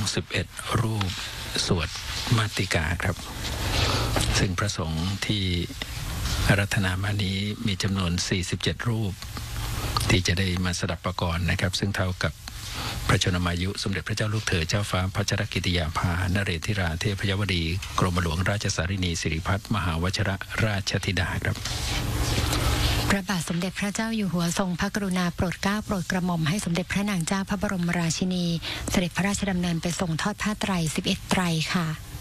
11รูปสวดมาติกาครับซึ่งพระสงฆ์ที่อาราธนามานี้มีจำนวน47รูปที่จะได้มาสดับประกรณ์นะครับซึ่งเท่ากับพระชนมายุสมเด็จพระเจ้าลูกเธอเจ้าฟ้าพัชรกิติยาภานเรศธิราเทพยวดีกรมหลวงราชสารินีสิริพัฒน์มหาวชรราชธิดาครับพระบาทสมเด็จพระเจ้าอยู่หัวทรงพระกรุณาโปรดเกล้าโปรดกระหม่อมให้สมเด็จพระนางเจ้าพระบรมราชินีเสด็จพระราชดำเนินไปทรงทอดผ้าไตร11 ไตรค่ะ